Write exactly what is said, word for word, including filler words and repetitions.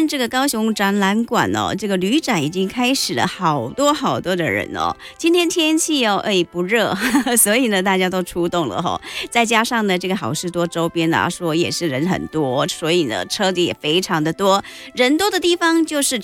这个高雄展览馆哦，这个旅展已经开始了，好多好多的人哦。今天天气哦，哎不热，呵呵，所以呢大家都出动了哈、哦。再加上呢这个好事多周边啊，说也是人很多，所以呢车子也非常的多。人多的地方就是